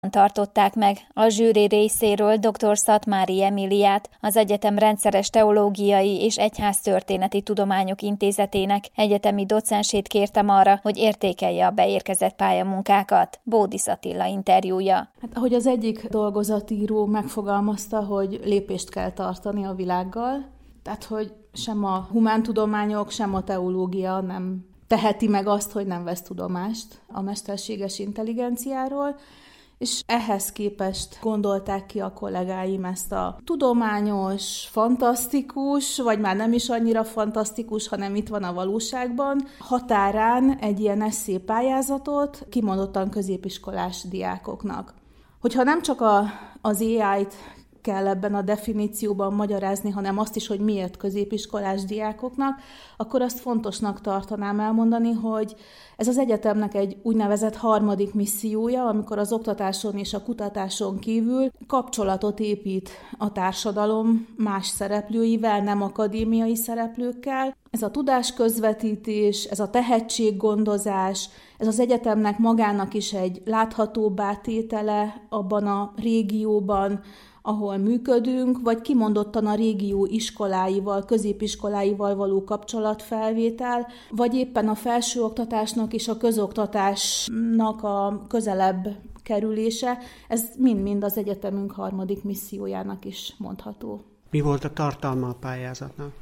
tartották meg. A zsűri részéről dr. Szatmári Emíliát, az egyetem rendszeres teológiai és egyháztörténeti tudományok intézetének egyetemi docensét kértem arra, hogy értékelje a beérkezett pályamunkákat. Bódis Attila interjúja. Hát, ahogy az egyik dolgozatíró megfogalmazta, hogy lépést kell tartani a világgal, tehát hogy sem a humántudományok, sem a teológia nem teheti meg azt, hogy nem vesz tudomást a mesterséges intelligenciáról, és ehhez képest gondolták ki a kollégáim ezt a tudományos, fantasztikus, vagy már nem is annyira fantasztikus, hanem itt van a valóságban, határán egy ilyen esszé-pályázatot kimondottan középiskolás diákoknak. Hogyha nem csak az AI-t kell ebben a definícióban magyarázni, hanem azt is, hogy miért középiskolás diákoknak, akkor azt fontosnak tartanám elmondani, hogy ez az egyetemnek egy úgynevezett harmadik missziója, amikor az oktatáson és a kutatáson kívül kapcsolatot épít a társadalom más szereplőivel, nem akadémiai szereplőkkel. Ez a tudásközvetítés, ez a tehetséggondozás, ez az egyetemnek magának is egy láthatóbbá tétele abban a régióban, ahol működünk, vagy kimondottan a régió iskoláival, középiskoláival való kapcsolatfelvétel, vagy éppen a felsőoktatásnak és a közoktatásnak a közelebb kerülése, ez mind-mind az egyetemünk harmadik missziójának is mondható. Mi volt a tartalma a pályázatnak?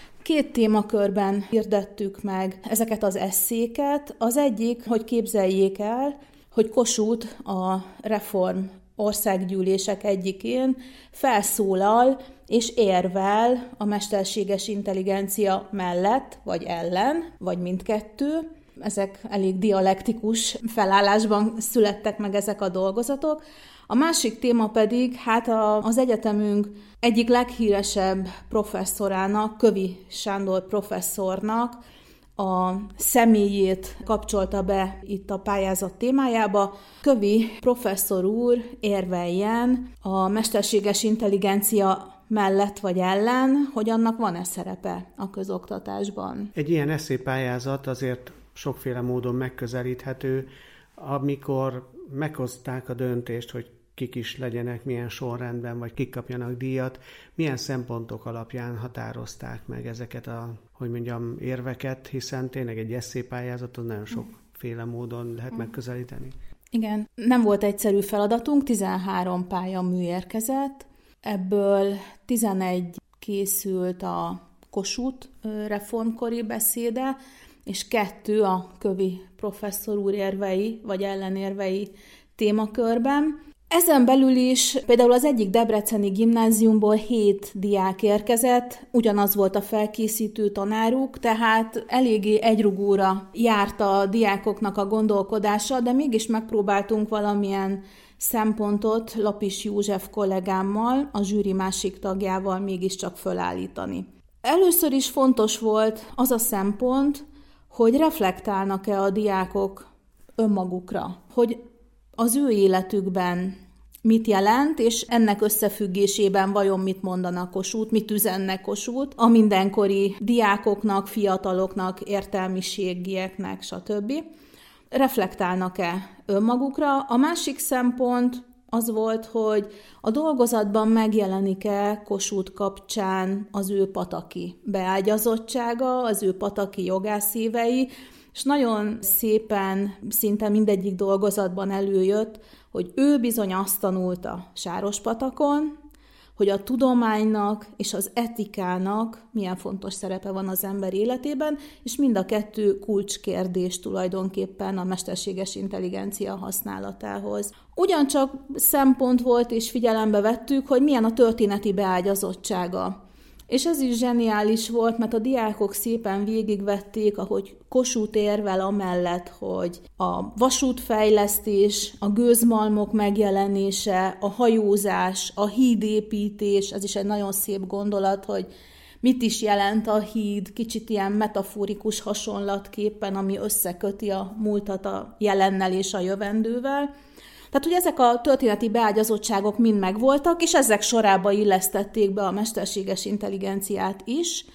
2 témakörben hirdettük meg ezeket az esszéket. Az egyik, hogy képzeljék el, hogy Kossuth a reform országgyűlések egyikén felszólal és érvel a mesterséges intelligencia mellett, vagy ellen, vagy mindkettő. Ezek elég dialektikus felállásban születtek meg ezek a dolgozatok. A másik téma pedig, az egyetemünk egyik leghíresebb professzorának, Kövi Sándor professzornak a személyét kapcsolta be itt a pályázat témájába. Kövi professzor úr érveljen a mesterséges intelligencia mellett vagy ellen, hogy annak van-e szerepe a közoktatásban. Egy ilyen esszélypályázat azért sokféle módon megközelíthető, amikor meghozták a döntést, hogy kik is legyenek, milyen sorrendben, vagy kik kapjanak díjat, milyen szempontok alapján határozták meg ezeket érveket, hiszen tényleg egy esszélypályázaton nagyon sokféle módon lehet megközelíteni. Igen, nem volt egyszerű feladatunk, 13 pályamű érkezett, ebből 11 készült a Kossuth reformkori beszéde, és 2 a Kövi professzor úr érvei, vagy ellenérvei témakörben. Ezen belül is például az egyik debreceni gimnáziumból 7 diák érkezett, ugyanaz volt a felkészítő tanáruk, tehát eléggé egyrugóra járt a diákoknak a gondolkodása, de mégis megpróbáltunk valamilyen szempontot Lapis József kollégámmal, a zsűri másik tagjával mégiscsak fölállítani. Először is fontos volt az a szempont, hogy reflektálnak-e a diákok önmagukra, hogy az ő életükben mit jelent, és ennek összefüggésében vajon mit mondanak Kossuth, mit üzennek Kossuth a mindenkori diákoknak, fiataloknak, értelmiségieknek, stb. Reflektálnak-e önmagukra? A másik szempont az volt, hogy a dolgozatban megjelenik-e Kossuth kapcsán az ő pataki beágyazottsága, az ő pataki jogászévei, és nagyon szépen szinte mindegyik dolgozatban előjött, hogy ő bizony azt tanulta Sárospatakon, hogy a tudománynak és az etikának milyen fontos szerepe van az ember életében, és mind a 2 kulcskérdés tulajdonképpen a mesterséges intelligencia használatához. Ugyancsak szempont volt, és figyelembe vettük, hogy milyen a történeti beágyazottsága. És ez is zseniális volt, mert a diákok szépen végigvették, ahogy Kossuth érvel amellett, hogy a vasútfejlesztés, a gőzmalmok megjelenése, a hajózás, a hídépítés, ez is egy nagyon szép gondolat, hogy mit is jelent a híd, kicsit ilyen metaforikus hasonlatképpen, ami összeköti a múltat a jelennel és a jövendővel. Tehát, hogy ezek a történeti beágyazottságok mind megvoltak, és ezek sorába illesztették be a mesterséges intelligenciát is,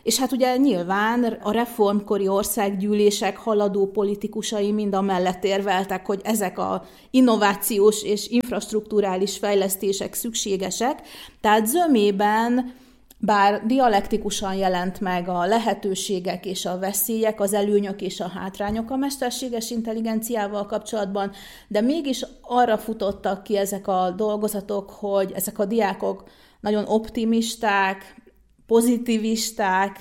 És hát ugye nyilván a reformkori országgyűlések haladó politikusai mind amellett érveltek, hogy ezek az innovációs és infrastrukturális fejlesztések szükségesek, tehát zömében, bár dialektikusan jelent meg a lehetőségek és a veszélyek, az előnyök és a hátrányok a mesterséges intelligenciával kapcsolatban, de mégis arra futottak ki ezek a dolgozatok, hogy ezek a diákok nagyon optimisták, pozitivisták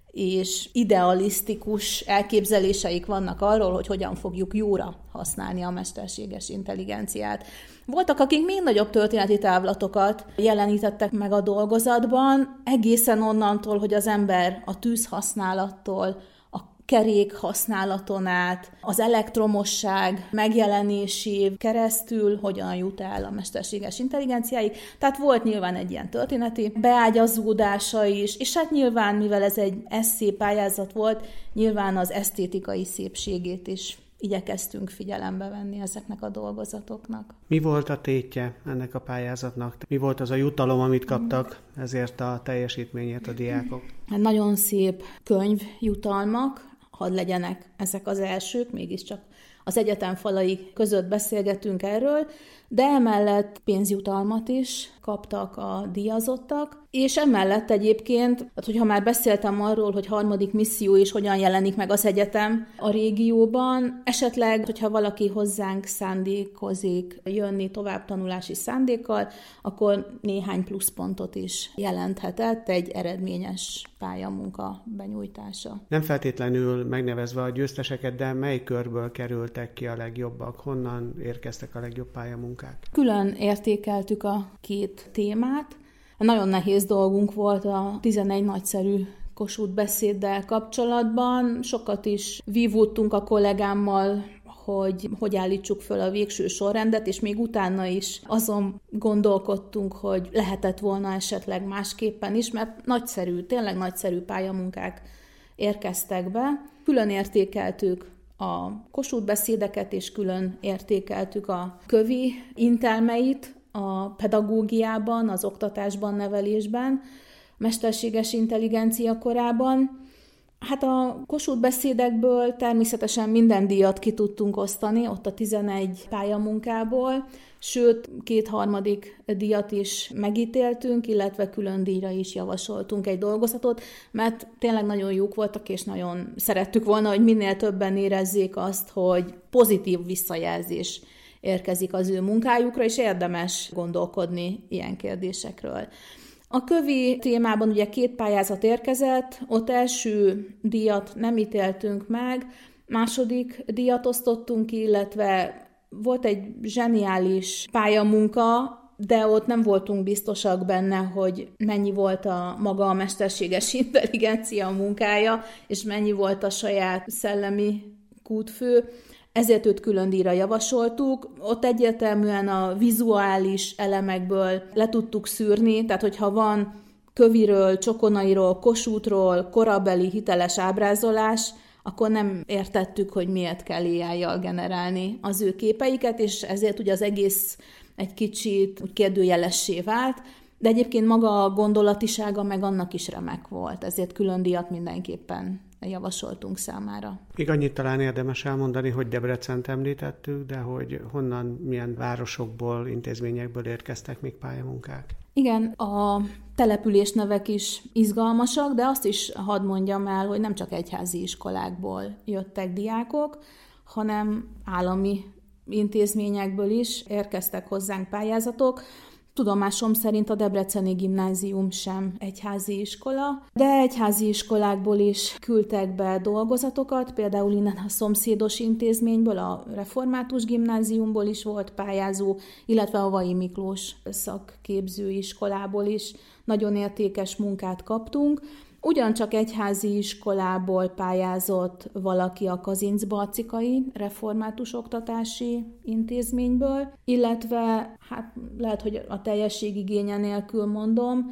és idealisztikus elképzeléseik vannak arról, hogy hogyan fogjuk jóra használni a mesterséges intelligenciát. Voltak, akik még nagyobb történeti távlatokat jelenítettek meg a dolgozatban, egészen onnantól, hogy az ember a tűzhasználattól, a kerék használaton át, az elektromosság megjelenésé keresztül hogyan jut el a mesterséges intelligenciáig. Tehát volt nyilván egy ilyen történeti beágyazódása is, és hát nyilván, mivel ez egy esszé pályázat volt, nyilván az esztétikai szépségét is igyekeztünk figyelembe venni ezeknek a dolgozatoknak. Mi volt a tétje ennek a pályázatnak? Mi volt az a jutalom, amit kaptak ezért a teljesítményért a diákok? Nagyon szép könyvjutalmak, hadd legyenek ezek az elsők, mégiscsak az egyetem falai között beszélgetünk erről, de emellett pénzjutalmat is kaptak a díjazottak, és emellett egyébként, hogyha már beszéltem arról, hogy harmadik misszió is hogyan jelenik meg az egyetem a régióban, esetleg, hogyha valaki hozzánk szándékozik jönni továbbtanulási szándékkal, akkor néhány pluszpontot is jelenthetett egy eredményes pályamunka benyújtása. Nem feltétlenül megnevezve a győzteseket, de mely körből kerültek ki a legjobbak? Honnan érkeztek a legjobb pályamunkák? Külön értékeltük a két témát. Nagyon nehéz dolgunk volt a 11 nagyszerű Kossuth beszéddel kapcsolatban. Sokat is vívódtunk a kollégámmal, hogy állítsuk föl a végső sorrendet, és még utána is azon gondolkodtunk, hogy lehetett volna esetleg másképpen is, mert tényleg nagyszerű pályamunkák érkeztek be. Külön értékeltük a Kossuth beszédeket, és külön értékeltük a kövi intelmeit a pedagógiában, az oktatásban, nevelésben, mesterséges intelligencia korában. Hát a Kossuth beszédekből természetesen minden díjat ki tudtunk osztani, ott a 11 pályamunkából, sőt, 2/3 díjat is megítéltünk, illetve külön díjra is javasoltunk egy dolgozatot, mert tényleg nagyon jók voltak, és nagyon szerettük volna, hogy minél többen érezzék azt, hogy pozitív visszajelzés érkezik az ő munkájukra, és érdemes gondolkodni ilyen kérdésekről. A kövi témában ugye 2 pályázat érkezett, ott első díjat nem ítéltünk meg, második díjat osztottunk ki, illetve volt egy zseniális pályamunka, de ott nem voltunk biztosak benne, hogy mennyi volt maga a mesterséges intelligencia munkája, és mennyi volt a saját szellemi kútfő. Ezért őt külön díjra javasoltuk. Ott egyértelműen a vizuális elemekből le tudtuk szűrni, tehát hogyha van köviről, csokonairól, Kossuthról korabeli hiteles ábrázolás, akkor nem értettük, hogy miért kell AI-jal generálni az ő képeiket, és ezért ugye az egész egy kicsit kérdőjelessé vált, de egyébként maga a gondolatisága meg annak is remek volt, ezért külön díjat mindenképpen javasoltunk számára. Még annyit talán érdemes elmondani, hogy Debrecent említettük, de hogy honnan, milyen városokból, intézményekből érkeztek még pályamunkák? Igen, a településnevek is izgalmasak, de azt is hadd mondjam el, hogy nem csak egyházi iskolákból jöttek diákok, hanem állami intézményekből is érkeztek hozzánk pályázatok. Tudomásom szerint a Debreceni Gimnázium sem egyházi iskola, de egyházi iskolákból is küldtek be dolgozatokat, például innen a szomszédos intézményből, a Református Gimnáziumból is volt pályázó, illetve a Vai Miklós szakképző iskolából is nagyon értékes munkát kaptunk. Ugyancsak egyházi iskolából pályázott valaki a Kazincbarcikai Református Oktatási Intézményből, illetve, hát lehet, hogy a teljesség igénye nélkül mondom,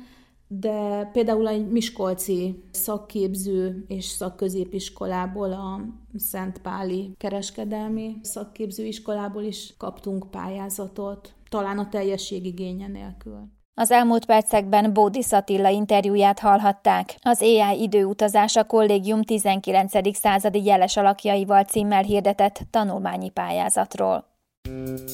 de például egy miskolci szakképző és szakközépiskolából, a Szentpáli Kereskedelmi Szakképzőiskolából is kaptunk pályázatot, talán a teljesség igénye nélkül. Az elmúlt percekben Bódis Attila interjúját hallhatták. Az AI időutazás a kollégium 19. századi jeles alakjaival címmel hirdetett tanulmányi pályázatról.